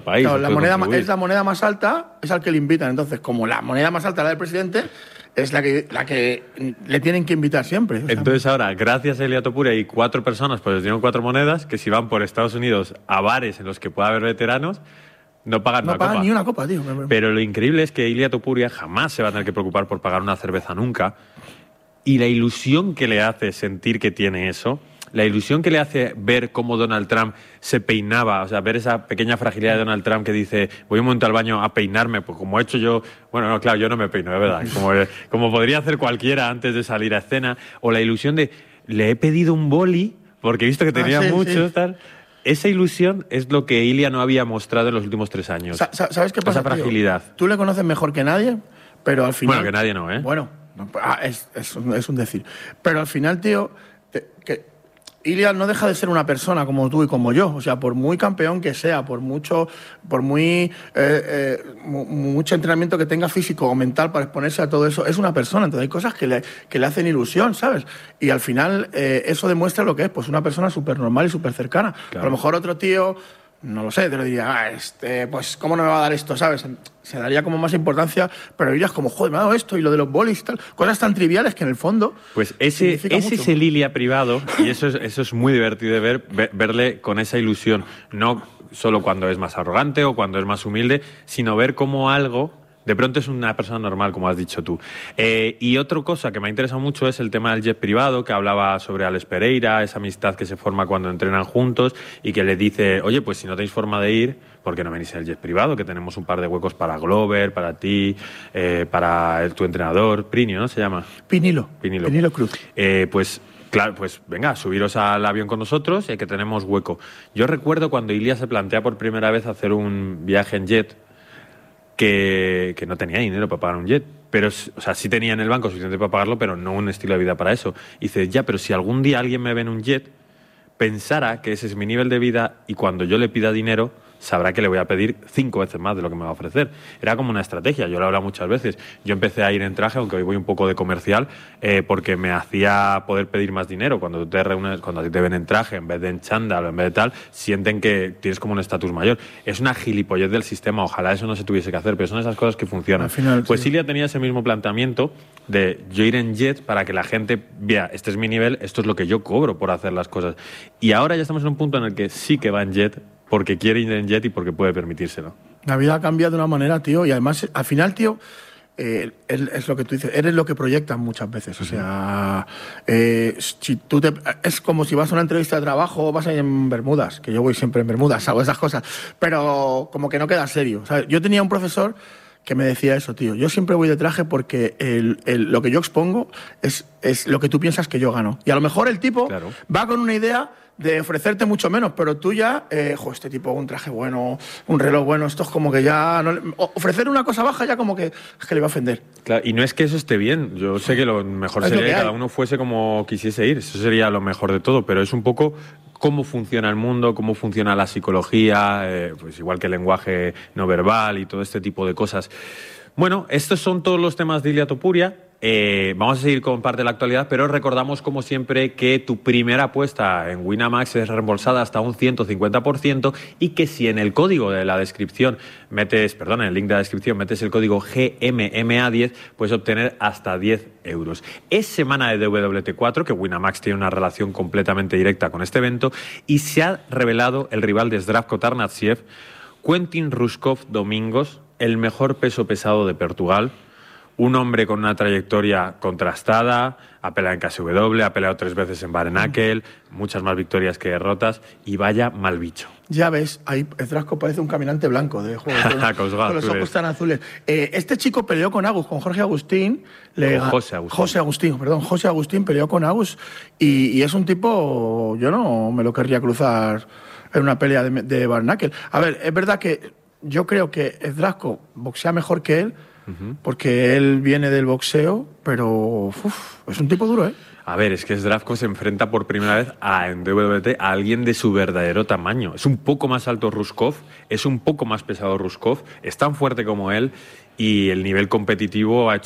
país. Claro, es la moneda más alta, es al que le invitan. Entonces, como la moneda más alta es la del presidente, es la que le tienen que invitar siempre. O sea, entonces ahora, gracias a Ilia Topuria y 4 personas, pues les dieron 4 monedas, que si van por Estados Unidos a bares en los que pueda haber veteranos, no pagan una copa. No pagan ni una copa, tío. Pero lo increíble es que Ilia Topuria jamás se va a tener que preocupar por pagar una cerveza nunca. Y la ilusión que le hace sentir que tiene eso, la ilusión que le hace ver cómo Donald Trump se peinaba, o sea, ver esa pequeña fragilidad de Donald Trump que dice, voy un momento al baño a peinarme, pues como he hecho yo, bueno, no, claro, yo no me peino, es verdad, como podría hacer cualquiera antes de salir a escena, o la ilusión de, le he pedido un boli, porque he visto que tenía muchos, tal. Esa ilusión es lo que Ilia no había mostrado en los últimos 3 años. ¿Sabes qué pasa, esa fragilidad. Tío? Tú le conoces mejor que nadie, pero al final... Bueno, que nadie no, ¿eh? Bueno, es un decir. Pero al final, tío, que Ilia no deja de ser una persona como tú y como yo. O sea, por muy campeón que sea, por mucho entrenamiento que tenga físico o mental para exponerse a todo eso, es una persona. Entonces hay cosas que le hacen ilusión, ¿sabes? Y al final eso demuestra lo que es, pues una persona súper normal y súper cercana. Claro. A lo mejor otro tío... No lo sé, te lo diría, pues ¿cómo no me va a dar esto? ¿Sabes? Se daría como más importancia, pero dirías como, joder, me ha dado esto y lo de los bolis y tal. Cosas tan triviales que en el fondo... Pues ese es el Ilia privado y eso es muy divertido de verle con esa ilusión. No solo cuando es más arrogante o cuando es más humilde, sino ver cómo algo... De pronto es una persona normal, como has dicho tú. Y otra cosa que me ha interesado mucho es el tema del jet privado, que hablaba sobre Alex Pereira, esa amistad que se forma cuando entrenan juntos y que le dice, oye, pues si no tenéis forma de ir, ¿por qué no venís en el jet privado? Que tenemos un par de huecos para Glover, para ti, para tu entrenador, Prinio, ¿no se llama? Pinilo Cruz. Pues... Claro, pues venga, subiros al avión con nosotros y que tenemos hueco. Yo recuerdo cuando Ilia se plantea por primera vez hacer un viaje en jet, que no tenía dinero para pagar un jet, pero, o sea, sí tenía en el banco suficiente para pagarlo, pero no un estilo de vida para eso. Y dice, ya, pero si algún día alguien me ve en un jet, pensará que ese es mi nivel de vida y cuando yo le pida dinero, sabrá que le voy a pedir 5 veces más de lo que me va a ofrecer. Era como una estrategia, yo lo he hablado muchas veces. Yo empecé a ir en traje, aunque hoy voy un poco de comercial, porque me hacía poder pedir más dinero. Cuando tú te reúnes, cuando a ti te ven en traje, en vez de en chándal o en vez de tal, sienten que tienes como un estatus mayor. Es una gilipollez del sistema, ojalá eso no se tuviese que hacer, pero son esas cosas que funcionan. Al final, pues sí. Ilia tenía ese mismo planteamiento de yo ir en jet para que la gente vea, este es mi nivel, esto es lo que yo cobro por hacer las cosas. Y ahora ya estamos en un punto en el que sí que va en jet, porque quiere ir en jet y porque puede permitírselo. La vida ha cambiado de una manera, tío, y además, al final, tío, es lo que tú dices, eres lo que proyectas muchas veces. O sea, si tú es como si vas a una entrevista de trabajo o vas ahí en Bermudas, que yo voy siempre en Bermudas, hago esas cosas, pero como que no queda serio. ¿Sabes? Yo tenía un profesor que me decía eso, tío. Yo siempre voy de traje porque lo que yo expongo es lo que tú piensas que yo gano. Y a lo mejor el tipo va con una idea de ofrecerte mucho menos, pero tú ya, este tipo, un traje bueno, un reloj bueno, esto es como que ya... ofrecer una cosa baja ya como que es que le va a ofender. Claro, y no es que eso esté bien, yo sé que lo mejor sería que cada uno fuese como quisiese ir, eso sería lo mejor de todo, pero es un poco cómo funciona el mundo, cómo funciona la psicología, pues igual que el lenguaje no verbal y todo este tipo de cosas. Bueno, estos son todos los temas de Ilia Topuria. Vamos a seguir con parte de la actualidad, pero recordamos como siempre que tu primera apuesta en Winamax es reembolsada hasta un 150% y que si en el código de la descripción en el link de la descripción metes el código GMMA10, puedes obtener hasta 10 euros. Es semana de WT4, que Winamax tiene una relación completamente directa con este evento, y se ha revelado el rival de Zdravko Tarnavsiev, Quentin Ruskov Domingos, el mejor peso pesado de Portugal. Un hombre con una trayectoria contrastada, ha peleado en KSW, ha peleado 3 veces en Barenakel, muchas más victorias que derrotas, y vaya mal bicho. Ya ves, ahí Zdravko parece un caminante blanco de juego, con los ojos tan azules. Este chico peleó con Agus, con Jorge Agustín. José Agustín peleó con Agus y es un tipo, yo no me lo querría cruzar en una pelea de Barenakel. A ver, es verdad que yo creo que Zdravko boxea mejor que él, porque él viene del boxeo, pero es un tipo duro, ¿eh? A ver, es que Zdravko se enfrenta por primera vez en WBT a alguien de su verdadero tamaño. Es un poco más alto Ruskov, es un poco más pesado Ruskov, es tan fuerte como él y el nivel competitivo ha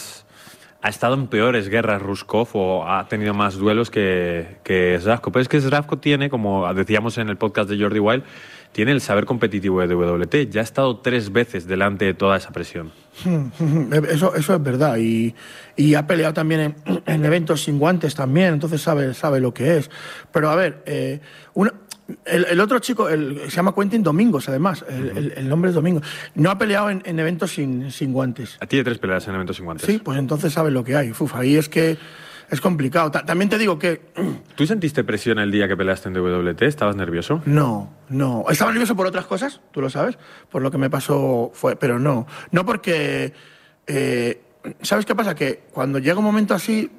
estado en peores guerras Ruskov o ha tenido más duelos que Zdravko. Pero es que Zdravko tiene, como decíamos en el podcast de Jordi Wild, tiene el saber competitivo de WT. Ya ha estado 3 veces delante de toda esa presión. Eso es verdad. Y ha peleado también en eventos sin guantes también, entonces sabe lo que es. Pero a ver, el otro chico, se llama Quentin Domingos, además. El nombre es Domingos. No ha peleado en eventos sin guantes. Tiene 3 peleas en eventos sin guantes. Sí, pues entonces sabe lo que hay. Ahí es que es complicado. También te digo que... ¿Tú sentiste presión el día que peleaste en WT? ¿Estabas nervioso? No. Estaba nervioso por otras cosas, tú lo sabes, por lo que me pasó pero no. No porque... ¿sabes qué pasa? Que cuando llega un momento así,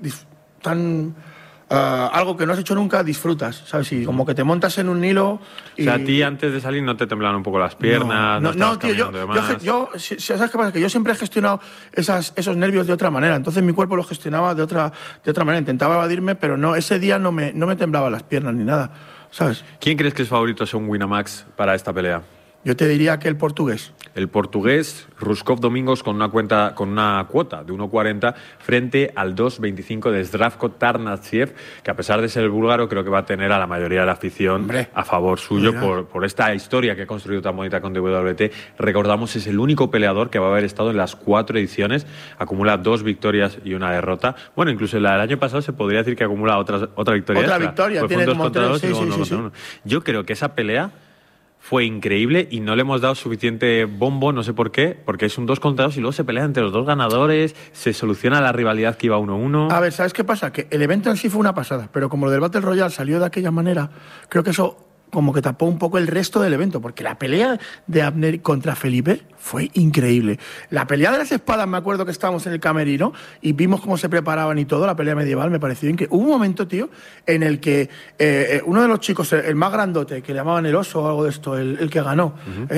algo que no has hecho nunca, disfrutas, ¿sabes? Y como que te montas en un hilo y... O sea, a ti antes de salir no te temblaban un poco las piernas, no tío, yo ¿sabes qué pasa? Que yo siempre he gestionado esos nervios de otra manera, entonces mi cuerpo lo gestionaba de otra manera, intentaba evadirme, pero no, ese día no me temblaban las piernas ni nada, ¿sabes? ¿Quién crees que es favorito según Winamax para esta pelea? Yo te diría que el portugués. El portugués, Ruskov Domingos, con una cuota de 1.40 frente al 2.25 de Zdravko Tarnavsiev, que a pesar de ser el búlgaro, creo que va a tener a la mayoría de la afición a favor suyo por esta historia que ha construido tan bonita con WT. Recordamos, es el único peleador que va a haber estado en las 4 ediciones, acumula 2 victorias y 1 derrota. Bueno, incluso la del año pasado se podría decir que acumula otra victoria. Otra victoria, pues tiene como 3, sí. Yo creo que esa pelea fue increíble y no le hemos dado suficiente bombo, no sé por qué, porque es un 2 contra 2 y luego se pelean entre los dos ganadores, se soluciona la rivalidad que iba 1-1. A ver, ¿sabes qué pasa? Que el evento en sí fue una pasada, pero como lo del Battle Royale salió de aquella manera, creo que eso como que tapó un poco el resto del evento, porque la pelea de Abner contra Felipe fue increíble. La pelea de las espadas, me acuerdo que estábamos en el camerino y vimos cómo se preparaban y todo, la pelea medieval, me pareció increíble. Hubo un momento, tío, en el que uno de los chicos, el más grandote, que le llamaban el oso o algo de esto, el que ganó,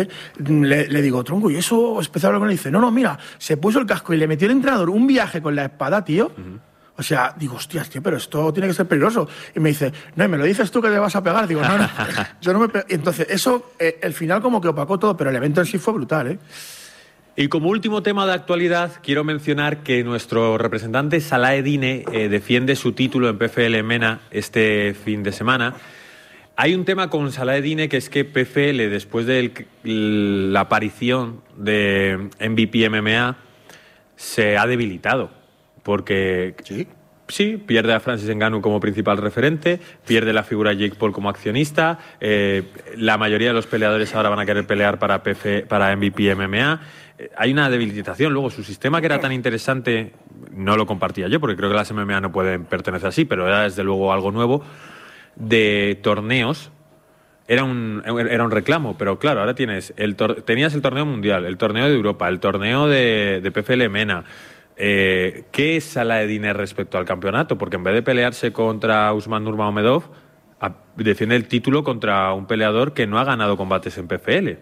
le digo, tronco, y eso empezó a hablar con él y dice, no, mira, se puso el casco y le metió el entrenador un viaje con la espada, tío. O sea, digo, hostias, tío, pero esto tiene que ser peligroso. Y me dice, no, ¿y me lo dices tú que te vas a pegar? Digo, no, yo no me pego. Y entonces, eso, el final como que opacó todo, pero el evento en sí fue brutal, ¿eh? Y como último tema de actualidad, quiero mencionar que nuestro representante Salah Eddine defiende su título en PFL MENA este fin de semana. Hay un tema con Salah Eddine, que es que PFL, después de la aparición de MVP MMA, se ha debilitado. Porque sí, pierde a Francis Ngannou como principal referente, pierde la figura Jake Paul como accionista, la mayoría de los peleadores ahora van a querer pelear para MVP MMA. Hay una debilitación. Luego, su sistema, que era tan interesante, no lo compartía yo, porque creo que las MMA no pueden pertenecer así, pero era desde luego algo nuevo, de torneos. Era un reclamo, pero claro, ahora tenías el torneo mundial, el torneo de Europa, el torneo de PFL MENA. ¿Qué es Salah Eddine respecto al campeonato? Porque en vez de pelearse contra Usman Nurmagomedov, defiende el título contra un peleador que no ha ganado combates en PFL.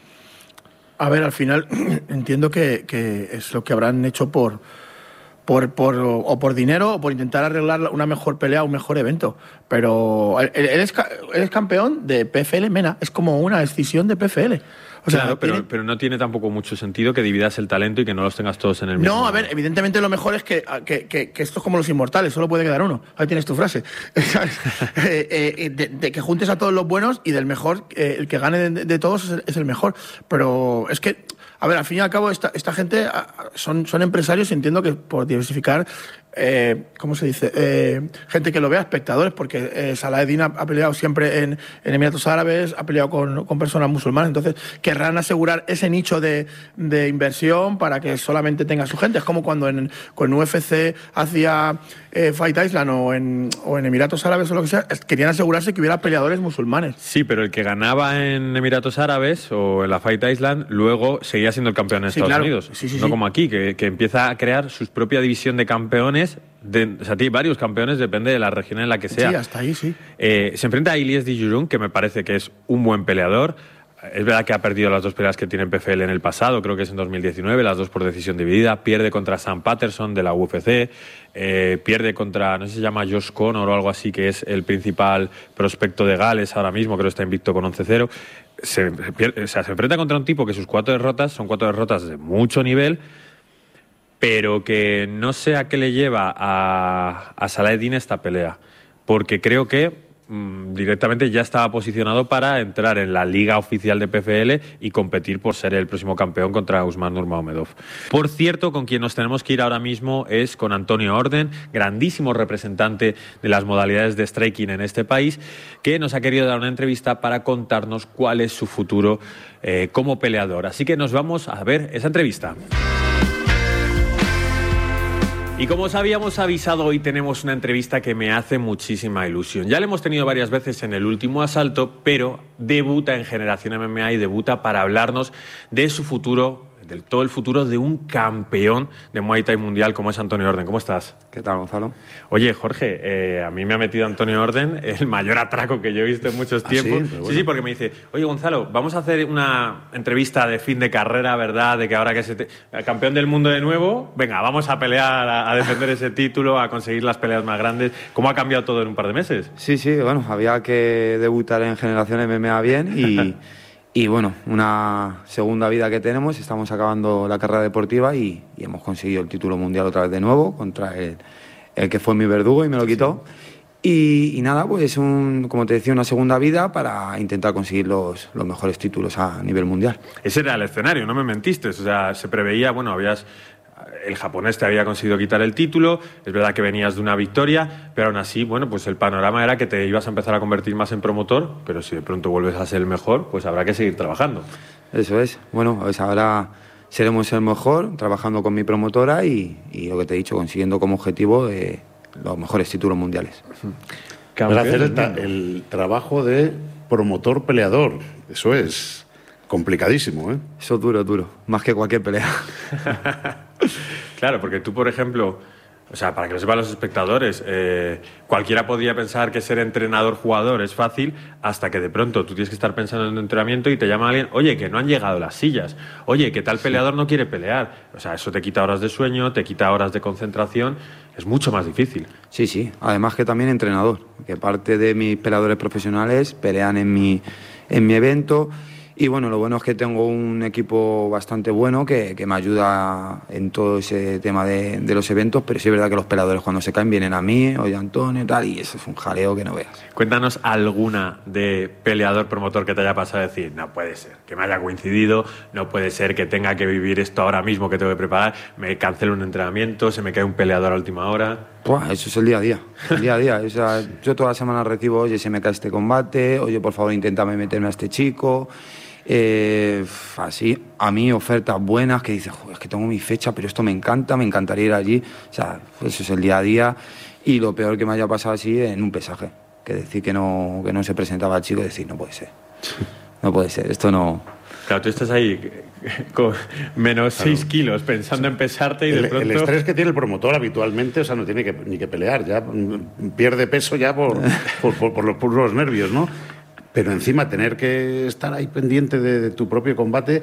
A ver, al final entiendo que es lo que habrán hecho por dinero o por intentar arreglar una mejor pelea, un mejor evento. Pero él es campeón de PFL MENA, es como una decisión de PFL. O sea, claro, pero no tiene tampoco mucho sentido que dividas el talento y que no los tengas todos en el mismo. No, a ver, evidentemente lo mejor es que esto es como los inmortales, solo puede quedar uno. Ahí tienes tu frase. de que juntes a todos los buenos y del mejor, el que gane de todos es el mejor. Pero es que, a ver, al fin y al cabo, esta gente son empresarios y entiendo que por diversificar, ¿cómo se dice? Gente que lo vea, espectadores, porque Salah Eddine ha peleado siempre en Emiratos Árabes, ha peleado con personas musulmanas, entonces querrán asegurar ese nicho de inversión para que solamente tenga su gente. Es como cuando con UFC hacía Fight Island o en Emiratos Árabes o lo que sea, querían asegurarse que hubiera peleadores musulmanes. Sí, pero el que ganaba en Emiratos Árabes o en la Fight Island luego seguía siendo el campeón en Estados Unidos. No como aquí, que empieza a crear su propia división de campeones. O sea, tiene varios campeones, depende de la región en la que sea. Sí, hasta ahí, sí. Se enfrenta a Ilyes Dijurun, que me parece que es un buen peleador. Es verdad que ha perdido las 2 peleas que tiene en PFL en el pasado, creo que es en 2019, las 2 por decisión dividida. Pierde contra Sam Patterson de la UFC, pierde contra, no sé si se llama Josh Connor o algo así, que es el principal prospecto de Gales ahora mismo, creo que está invicto con 11-0. Se enfrenta contra un tipo que sus 4 derrotas son 4 derrotas de mucho nivel, pero que no sé a qué le lleva a Salah Eddine esta pelea, porque creo que directamente ya estaba posicionado para entrar en la liga oficial de PFL y competir por ser el próximo campeón contra Usman Nurmagomedov. Por cierto, con quien nos tenemos que ir ahora mismo es con Antonio Orden, grandísimo representante de las modalidades de striking en este país, que nos ha querido dar una entrevista para contarnos cuál es su futuro como peleador. Así que nos vamos a ver esa entrevista. Y como os habíamos avisado, hoy tenemos una entrevista que me hace muchísima ilusión. Ya la hemos tenido varias veces en el último asalto, pero debuta en Generación MMA y debuta para hablarnos de su futuro, del todo el futuro de un campeón de Muay Thai mundial como es Antonio Orden. ¿Cómo estás? ¿Qué tal, Gonzalo? Oye, Jorge, a mí me ha metido Antonio Orden el mayor atraco que yo he visto en muchos tiempos. ¿Sí? Bueno. Sí, porque me dice, oye, Gonzalo, vamos a hacer una entrevista de fin de carrera, ¿verdad? De que ahora que campeón del mundo de nuevo, venga, vamos a pelear, a defender ese título, a conseguir las peleas más grandes. ¿Cómo ha cambiado todo en un par de meses? Sí, bueno, había que debutar en Generación MMA bien y bueno, una segunda vida que tenemos. Estamos acabando la carrera deportiva y hemos conseguido el título mundial otra vez de nuevo contra el que fue mi verdugo y me lo quitó. Y nada, pues como te decía, una segunda vida para intentar conseguir los mejores títulos a nivel mundial. Ese era el escenario, no me mentiste. O sea, se preveía, bueno, el japonés te había conseguido quitar el título, es verdad que venías de una victoria, pero aún así, bueno, pues el panorama era que te ibas a empezar a convertir más en promotor, pero si de pronto vuelves a ser el mejor, pues habrá que seguir trabajando. Eso es. Bueno, pues ahora seremos el mejor, trabajando con mi promotora y lo que te he dicho, consiguiendo como objetivo los mejores títulos mundiales. Para hacer el trabajo de promotor-peleador, eso es complicadísimo, ¿eh? Eso es duro, más que cualquier pelea. Claro, porque tú, por ejemplo, o sea, para que lo sepan los espectadores, cualquiera podría pensar que ser entrenador-jugador es fácil hasta que de pronto tú tienes que estar pensando en un entrenamiento y te llama alguien, oye, que no han llegado las sillas, oye, que tal peleador no quiere pelear. O sea, eso te quita horas de sueño, te quita horas de concentración, es mucho más difícil. Sí, además que también entrenador, que parte de mis peleadores profesionales pelean en mi evento. Y bueno, lo bueno es que tengo un equipo bastante bueno que me ayuda en todo ese tema de los eventos, pero sí es verdad que los peleadores cuando se caen vienen a mí, oye Antonio y tal, y eso es un jaleo que no veas. Cuéntanos alguna de peleador promotor que te haya pasado a decir, no puede ser que me haya coincidido, no puede ser que tenga que vivir esto ahora mismo que tengo que preparar, me cancelo un entrenamiento, se me cae un peleador a última hora. Pues eso es el día a día. O sea, yo toda la semana recibo, oye, se me cae este combate, oye, por favor, inténtame meterme a este chico. Así, a mí ofertas buenas que dices, es que tengo mi fecha, pero esto me encanta, me encantaría ir allí. O sea, eso es el día a día. Y lo peor que me haya pasado así en un pesaje, que decir que no se presentaba el chico y decir, no puede ser, esto no. Claro, tú estás ahí con menos 6 kilos pensando en pesarte y de pronto... El estrés que tiene el promotor habitualmente, o sea, no tiene ni que pelear, ya pierde peso ya por los puros nervios, ¿no? Pero encima tener que estar ahí pendiente de tu propio combate,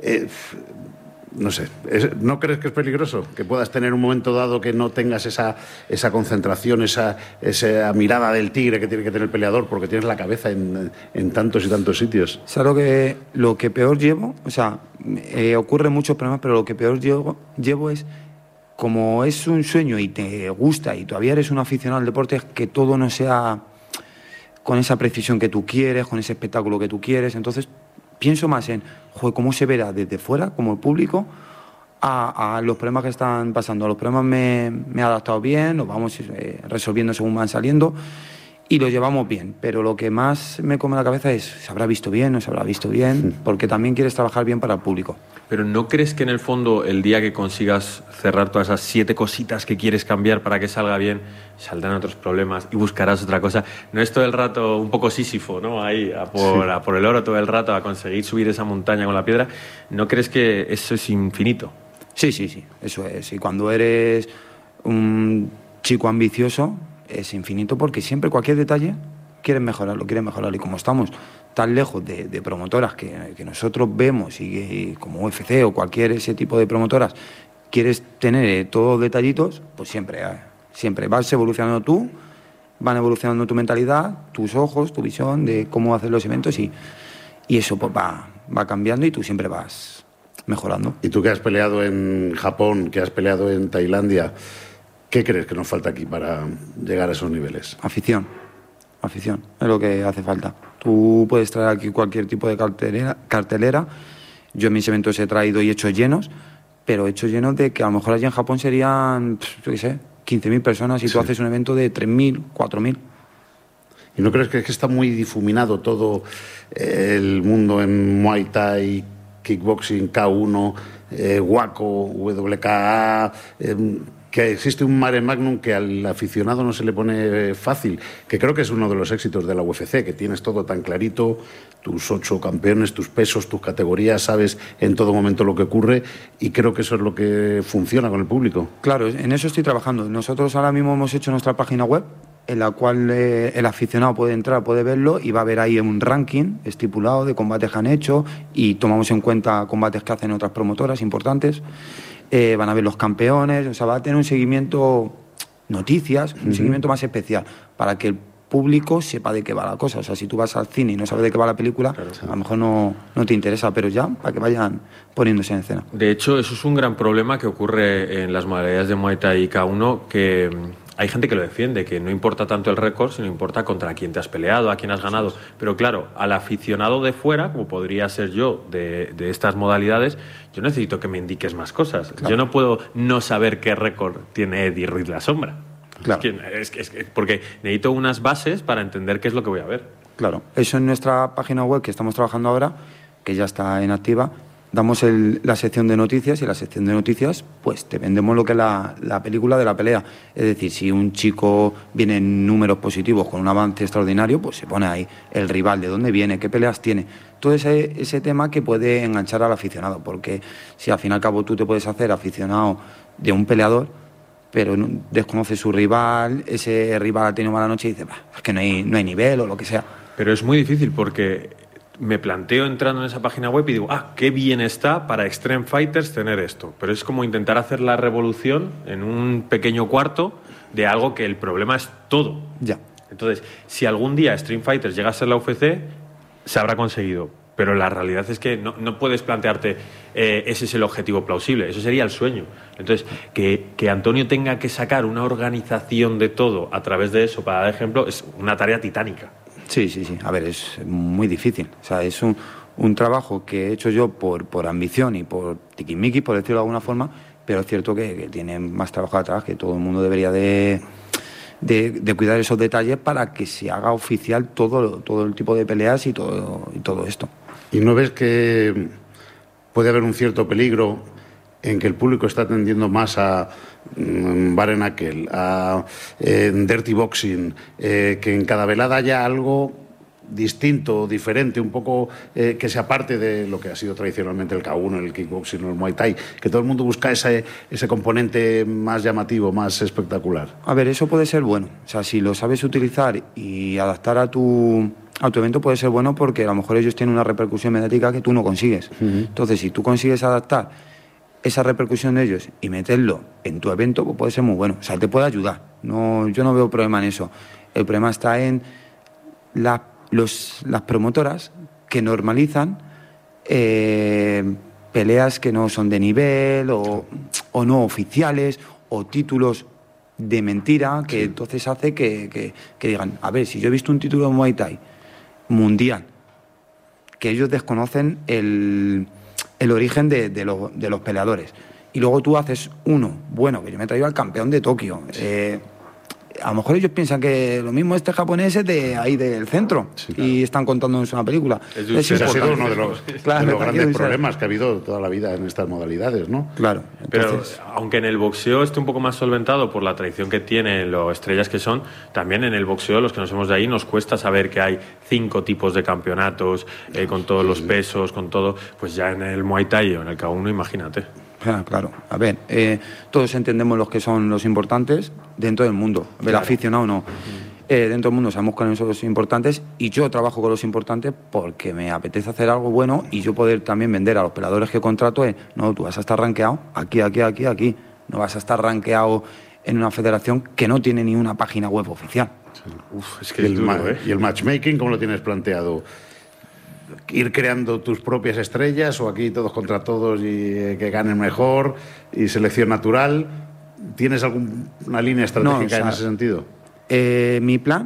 no sé, ¿no crees que es peligroso? Que puedas tener un momento dado que no tengas esa concentración, esa mirada del tigre que tiene que tener el peleador porque tienes la cabeza en tantos y tantos sitios. O sea, lo que peor llevo, o sea, ocurren muchos problemas, pero lo que peor llevo es, como es un sueño y te gusta y todavía eres un aficionado al deporte, es que todo no sea con esa precisión que tú quieres, con ese espectáculo que tú quieres. Entonces pienso más en cómo se verá desde fuera, como el público, a los problemas que están pasando. A los problemas me he adaptado bien, los vamos resolviendo según van saliendo y lo llevamos bien. Pero lo que más me come la cabeza es, ¿se habrá visto bien? ¿No se habrá visto bien? Porque también quieres trabajar bien para el público. Pero ¿no crees que en el fondo el día que consigas cerrar todas esas 7 cositas que quieres cambiar para que salga bien, saldrán otros problemas y buscarás otra cosa? ¿No es todo el rato un poco Sísifo, ¿no? Ahí a por el oro todo el rato, a conseguir subir esa montaña con la piedra? ¿No crees que eso es infinito? Sí, eso es. Y cuando eres un chico ambicioso, es infinito porque siempre cualquier detalle quieres mejorarlo. Y como estamos tan lejos de promotoras que nosotros vemos y como UFC o cualquier ese tipo de promotoras, quieres tener todos detallitos, pues siempre vas evolucionando tú, van evolucionando tu mentalidad, tus ojos, tu visión de cómo hacer los eventos y eso pues va cambiando y tú siempre vas mejorando. Y tú que has peleado en Japón, que has peleado en Tailandia, ¿qué crees que nos falta aquí para llegar a esos niveles? Afición. afición, es lo que hace falta. Tú puedes traer aquí cualquier tipo de cartelera. Yo en mis eventos he traído y hecho llenos, pero hechos llenos de que a lo mejor allí en Japón serían, yo qué sé, 15.000 personas y tú haces un evento de 3.000, 4.000. ¿Y no crees que está muy difuminado todo el mundo en Muay Thai, kickboxing, K1, Waco, WKA, que existe un mare magnum que al aficionado no se le pone fácil, que creo que es uno de los éxitos de la UFC, que tienes todo tan clarito, tus 8 campeones, tus pesos, tus categorías, sabes en todo momento lo que ocurre, y creo que eso es lo que funciona con el público. Claro, en eso estoy trabajando. Nosotros ahora mismo hemos hecho nuestra página web, en la cual el aficionado puede entrar, puede verlo y va a ver ahí un ranking estipulado de combates que han hecho y tomamos en cuenta combates que hacen otras promotoras importantes. Van a ver los campeones, o sea, va a tener un seguimiento, noticias, un seguimiento más especial para que el público sepa de qué va la cosa. O sea, si tú vas al cine y no sabes de qué va la película, claro, a lo mejor no te interesa, pero ya para que vayan poniéndose en escena. De hecho, eso es un gran problema que ocurre en las modalidades de Muay Thai y K1, que hay gente que lo defiende, que no importa tanto el récord, sino importa contra quién te has peleado, a quién has ganado. Pero claro, al aficionado de fuera, como podría ser yo de estas modalidades, yo necesito que me indiques más cosas. Claro. Yo no puedo no saber qué récord tiene Eddie Ruiz La Sombra. Claro. Porque necesito unas bases para entender qué es lo que voy a ver. Claro, eso en nuestra página web que estamos trabajando ahora, que ya está en activa, damos la sección de noticias y en la sección de noticias pues te vendemos lo que es la película de la pelea. Es decir, si un chico viene en números positivos con un avance extraordinario, pues se pone ahí el rival, de dónde viene, qué peleas tiene. Todo ese tema que puede enganchar al aficionado, porque si al fin y al cabo tú te puedes hacer aficionado de un peleador, pero desconoces su rival, ese rival ha tenido mala noche y dices, es que no hay nivel o lo que sea. Pero es muy difícil porque me planteo entrando en esa página web y digo, qué bien está para Extreme Fighters tener esto. Pero es como intentar hacer la revolución en un pequeño cuarto de algo que el problema es todo. Ya. Entonces, si algún día Extreme Fighters llega a ser la UFC, se habrá conseguido. Pero la realidad es que no puedes plantearte ese es el objetivo plausible, eso sería el sueño. Entonces, que Antonio tenga que sacar una organización de todo a través de eso, para dar ejemplo, es una tarea titánica. Sí. A ver, es muy difícil. O sea, es un trabajo que he hecho yo por ambición y por tiquismiquis, por decirlo de alguna forma, pero es cierto que tiene más trabajo atrás, que todo el mundo debería de cuidar esos detalles para que se haga oficial todo el tipo de peleas y todo esto. ¿Y no ves que puede haber un cierto peligro en que el público está tendiendo más a bare knuckle, a dirty boxing, que en cada velada haya algo distinto, diferente, un poco que se aparte de lo que ha sido tradicionalmente el K1, el kickboxing o el Muay Thai, que todo el mundo busca ese componente más llamativo, más espectacular? A ver, eso puede ser bueno. O sea, si lo sabes utilizar y adaptar a tu evento puede ser bueno, porque a lo mejor ellos tienen una repercusión mediática que tú no consigues. Entonces, si tú consigues adaptar esa repercusión de ellos y meterlo en tu evento, pues puede ser muy bueno. O sea, te puede ayudar. Yo no veo problema en eso. El problema está en las promotoras que normalizan peleas que no son de nivel o no oficiales, o títulos de mentira, que entonces hace que digan, a ver, si yo he visto un título de Muay Thai mundial, que ellos desconocen el origen de los peleadores, y luego tú haces uno bueno, que yo me he traído al campeón de Tokio, a lo mejor ellos piensan que lo mismo este japonés es de ahí del centro, claro, y están contándonos una película. Ese ha sido uno de los grandes problemas que ha habido toda la vida en estas modalidades, ¿no? Claro. Entonces, pero aunque en el boxeo esté un poco más solventado por la tradición que tiene, lo estrellas que son, también en el boxeo, los que nos hemos de ahí, nos cuesta saber que hay 5 tipos de campeonatos, con todos los pesos, con todo. Pues ya en el Muay Thai o en el K1, imagínate. Claro, a ver, todos entendemos los que son los importantes dentro del mundo, a ver, claro, aficionado no. Dentro del mundo sabemos cuáles son los importantes, y yo trabajo con los importantes porque me apetece hacer algo bueno y yo poder también vender a los peleadores que contrato. No, tú vas a estar rankeado aquí, no vas a estar rankeado en una federación que no tiene ni una página web oficial. Sí. Es que ¿Y el matchmaking cómo lo tienes planteado? ¿Ir creando tus propias estrellas o aquí todos contra todos y que ganen mejor y selección natural? ¿Tienes alguna línea estratégica en ese sentido? Mi plan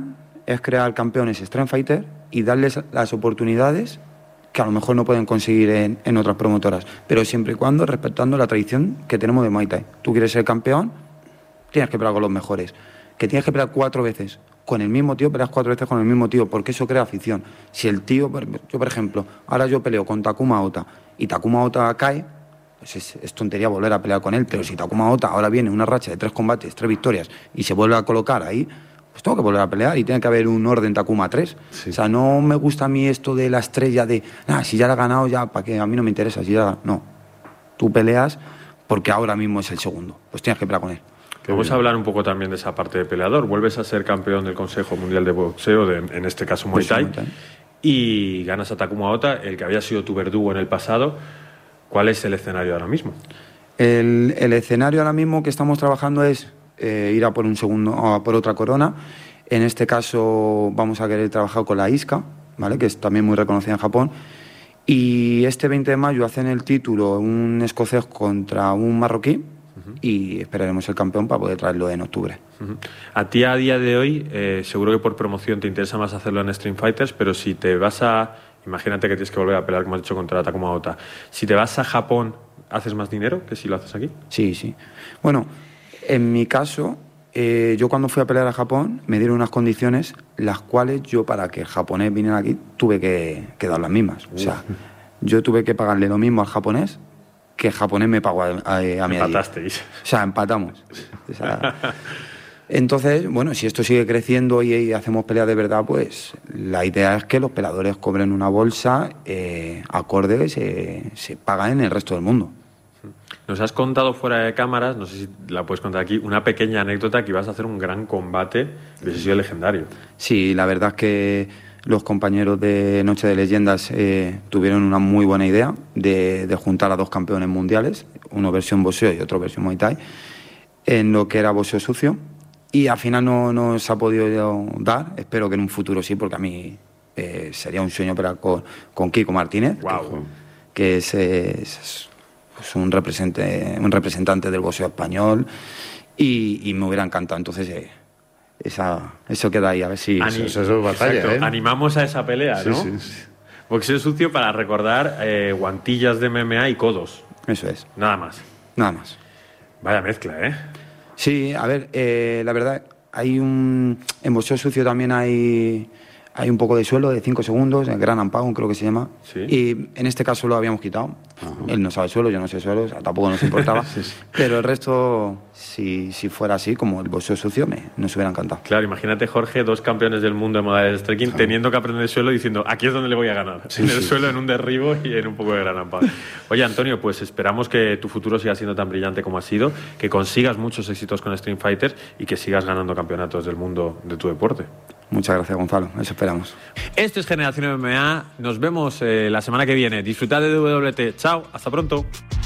es crear campeones Street Fighter y darles las oportunidades que a lo mejor no pueden conseguir en otras promotoras, pero siempre y cuando respetando la tradición que tenemos de Muay Thai. Tú quieres ser campeón, tienes que pelear con los mejores. Que tienes que pelear 4 veces con el mismo tío, peleas 4 veces con el mismo tío, porque eso crea afición. Si el tío, yo por ejemplo, ahora yo peleo con Takuma Ota y Takuma Ota cae, pues es tontería volver a pelear con él, pero si Takuma Ota ahora viene una racha de 3 combates, 3 victorias y se vuelve a colocar ahí, pues tengo que volver a pelear y tiene que haber un orden Takuma 3. Sí. O sea, no me gusta a mí esto de la estrella de, si ya la ha ganado, ya, ¿para qué? A mí no me interesa. Si ya, no. Tú peleas porque ahora mismo es el segundo. Pues tienes que pelear con él. Vamos a hablar un poco también de esa parte de peleador. Vuelves a ser campeón del Consejo Mundial de Boxeo, en este caso Muay Thai, y ganas a Takuma Ota, el que había sido tu verdugo en el pasado. ¿Cuál es el escenario ahora mismo? El escenario ahora mismo que estamos trabajando es ir a por un segundo, a por otra corona. En este caso vamos a querer trabajar con la ISCA, ¿vale? Que es también muy reconocida en Japón. Y este 20 de mayo hacen el título un escocés contra un marroquí y esperaremos el campeón para poder traerlo en octubre. A ti a día de hoy, seguro que por promoción te interesa más hacerlo en Street Fighters, pero si te vas a... Imagínate que tienes que volver a pelear, como has dicho, contra Takuma Ota. Si te vas a Japón, ¿haces más dinero que si lo haces aquí? Sí. Bueno, en mi caso, yo cuando fui a pelear a Japón me dieron unas condiciones las cuales yo, para que el japonés viniera aquí, tuve que dar las mismas. O sea, yo tuve que pagarle lo mismo al japonés que el japonés me pagó a mí. Empatasteis. O sea, empatamos. O sea, entonces, bueno, si esto sigue creciendo y hacemos peleas de verdad, pues la idea es que los peleadores cobren una bolsa acorde, se paga en el resto del mundo. Nos has contado fuera de cámaras, no sé si la puedes contar aquí, una pequeña anécdota que ibas a hacer un gran combate que hubiese sido legendario. Sí, la verdad es que los compañeros de Noche de Leyendas tuvieron una muy buena idea de juntar a 2 campeones mundiales, uno versión boxeo y otro versión Muay Thai, en lo que era boxeo sucio. Y al final no se ha podido dar, espero que en un futuro sí, porque a mí sería un sueño pelear con Kiko Martínez, que es un representante del boxeo español y me hubiera encantado. Entonces eso queda ahí, a ver si... Eso es batalla, Animamos a esa pelea, ¿no? Sí. Boxeo sucio para recordar guantillas de MMA y codos. Eso es. Nada más. Vaya mezcla, ¿eh? Sí, a ver, la verdad, en boxeo sucio también hay un poco de suelo de 5 segundos, el Gran Ampago creo que se llama, ¿sí? Y en este caso lo habíamos quitado. Él no sabe suelo, yo no sé suelo, o sea, tampoco nos importaba, sí. Pero el resto, si fuera así, como el boxeo sucio, nos hubiera encantado. Claro, imagínate, Jorge, 2 campeones del mundo de modalidades de striking, teniendo que aprender suelo diciendo, aquí es donde le voy a ganar, en el suelo, en un derribo y en un poco de Gran Ampago. Oye, Antonio, pues esperamos que tu futuro siga siendo tan brillante como ha sido, que consigas muchos éxitos con Street Fighter y que sigas ganando campeonatos del mundo de tu deporte. Muchas gracias, Gonzalo, eso esperamos. Esto es Generación MMA, nos vemos la semana que viene. Disfrutad de WT, chao, hasta pronto.